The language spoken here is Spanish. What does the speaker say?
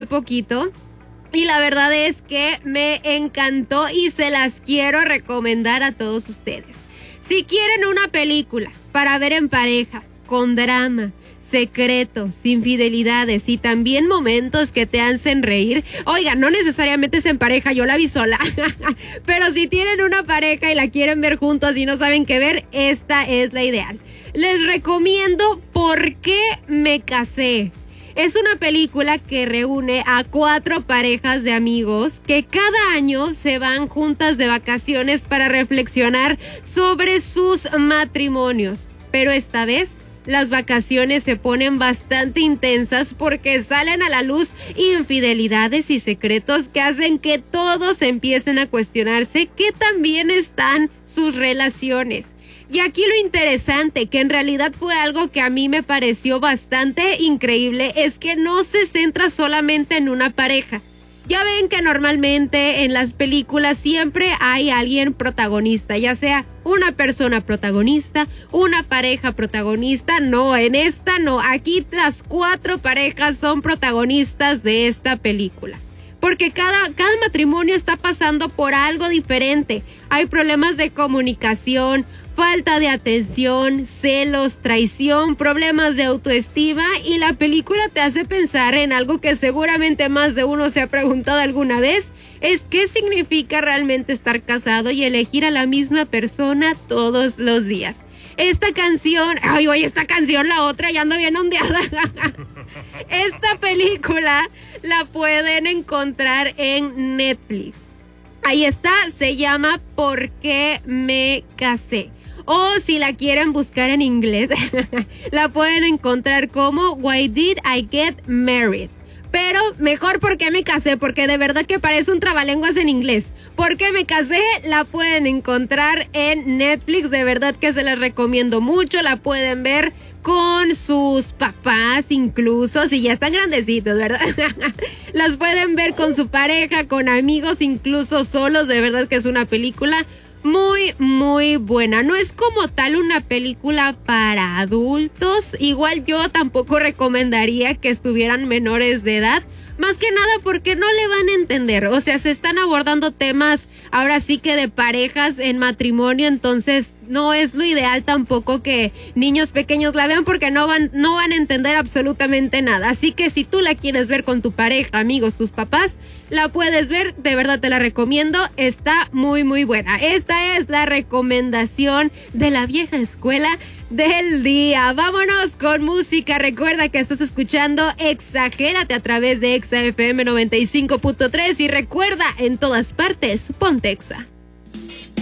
poquito y la verdad es que me encantó y se las quiero recomendar a todos ustedes. Si quieren una película para ver en pareja, con drama, secretos, infidelidades y también momentos que te hacen reír. Oigan, no necesariamente es en pareja, yo la vi sola. Pero si tienen una pareja y la quieren ver juntos y no saben qué ver, esta es la ideal. Les recomiendo ¿Por qué me casé? Es una película que reúne a 4 parejas de amigos que cada año se van juntas de vacaciones para reflexionar sobre sus matrimonios. Pero esta vez las vacaciones se ponen bastante intensas porque salen a la luz infidelidades y secretos que hacen que todos empiecen a cuestionarse qué tan bien están sus relaciones. Y aquí lo interesante, que en realidad fue algo que a mí me pareció bastante increíble, es que no se centra solamente en una pareja. Ya ven que normalmente en las películas siempre hay alguien protagonista, ya sea una persona protagonista, una pareja protagonista. No, en esta no. Aquí las 4 parejas son protagonistas de esta película. Porque cada matrimonio está pasando por algo diferente. Hay problemas de comunicación, falta de atención, celos, traición, problemas de autoestima, y la película te hace pensar en algo que seguramente más de uno se ha preguntado alguna vez, es qué significa realmente estar casado y elegir a la misma persona todos los días. Esta canción, la otra ya ando bien ondeada. Esta película la pueden encontrar en Netflix. Ahí está, se llama ¿Por qué me casé? O si la quieren buscar en inglés, la pueden encontrar como Why Did I Get Married? Pero mejor ¿Por qué me casé? Porque de verdad que parece un trabalenguas en inglés. ¿Por qué me casé? La pueden encontrar en Netflix. De verdad que se las recomiendo mucho. La pueden ver con sus papás, incluso si ya están grandecitos, ¿verdad? Las pueden ver con su pareja, con amigos, incluso solos. De verdad que es una película muy, muy buena. No es como tal una película para adultos. Igual yo tampoco recomendaría que estuvieran menores de edad. Más que nada porque no le van a entender. O sea, se están abordando temas ahora sí que de parejas en matrimonio. Entonces no es lo ideal tampoco que niños pequeños la vean porque no van a entender absolutamente nada. Así que si tú la quieres ver con tu pareja, amigos, tus papás, la puedes ver. De verdad te la recomiendo. Está muy, muy buena. Esta es la recomendación de la vieja escuela del día. Vámonos con música. Recuerda que estás escuchando Exagérate a través de Exa FM 95.3 y recuerda, en todas partes, ponte Exa.